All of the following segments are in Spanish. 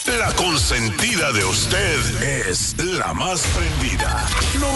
La consentida de usted es la más prendida.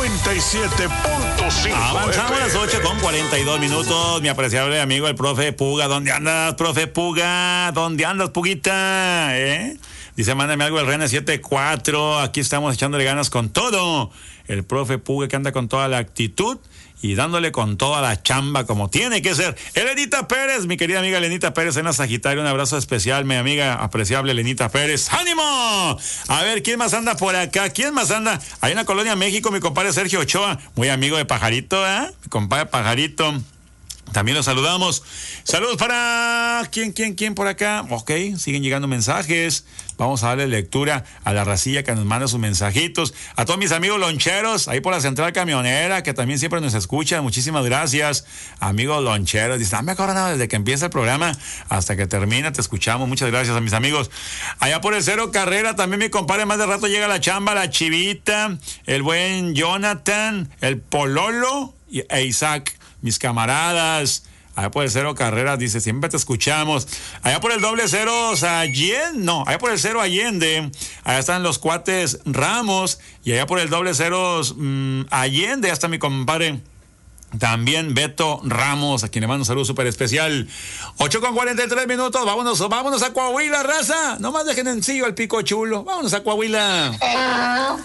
97.5. Avanzamos a las 8:42, mi apreciable amigo el profe Puga. ¿Dónde andas, profe Puga? ¿Dónde andas, Puguita? Dice, mándame algo el René 74. Aquí estamos echándole ganas con todo. El profe Puga que anda con toda la actitud y dándole con toda la chamba como tiene que ser. Elenita Pérez, mi querida amiga Elenita Pérez en la Sagitario, un abrazo especial, mi amiga apreciable Elenita Pérez. ¡Ánimo! A ver, ¿quién más anda por acá? ¿Quién más anda? Ahí en la Colonia México, mi compadre Sergio Ochoa, muy amigo de Pajarito, mi compadre Pajarito. También los saludamos. Saludos para... ¿Quién por acá? Ok, siguen llegando mensajes. Vamos a darle lectura a la racilla que nos manda sus mensajitos. A todos mis amigos loncheros, ahí por la central camionera, que también siempre nos escuchan. Muchísimas gracias, amigos loncheros. Dicen, me acuerdo nada, desde que empieza el programa hasta que termina, te escuchamos. Muchas gracias a mis amigos. Allá por el Cero Carrera, también mi compadre, más de rato llega la chamba, la Chivita, el buen Jonathan, el Pololo e Isaac. Mis camaradas, allá por el Cero Carreras, dice, siempre te escuchamos. Allá por el doble cero allá por el Cero Allende, allá están los cuates Ramos, y allá por el doble cero Allende, allá está mi compadre, también Beto Ramos, a quien le mando un saludo súper especial. 8:43, vámonos a Coahuila, raza. No más dejen en sí al pico chulo, vámonos a Coahuila.